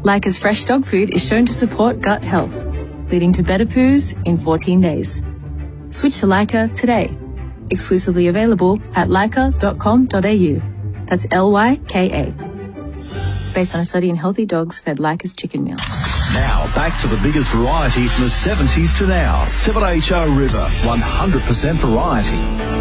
Lyca's fresh dog food is shown to support gut health, leading to better poos in 14 days. Switch to Lyca today. Exclusively available at lyca.com.au. That's Lyka. Based on a study in healthy dogs fed Lyca's chicken meal. Now, back to the biggest variety from the 70s to now. 7HO River, 100% variety.